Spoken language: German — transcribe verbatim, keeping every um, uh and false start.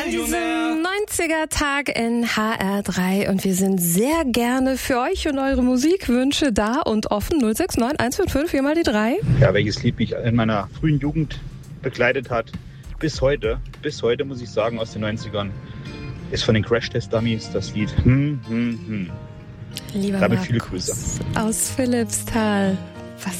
diesem neunziger-Tag in H R drei und wir sind sehr gerne für euch und eure Musikwünsche da und offen. null sechs neun eins fünf fünf vier mal die drei. Ja, welches Lied mich in meiner frühen Jugend begleitet hat, bis heute, bis heute muss ich sagen, aus den neunzigern, ist von den Crash Test Dummies das Lied Hm, hm, hm. Lieber Damit Markus viele Grüße. aus Philippsthal.